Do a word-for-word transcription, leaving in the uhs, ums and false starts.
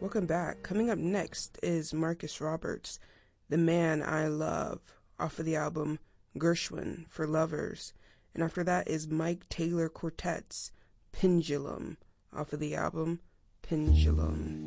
Welcome back. Coming up next is Marcus Roberts, The Man I Love, off of the album Gershwin for Lovers. And after that is Mike Taylor Quartet's Pendulum, off of the album Pendulum.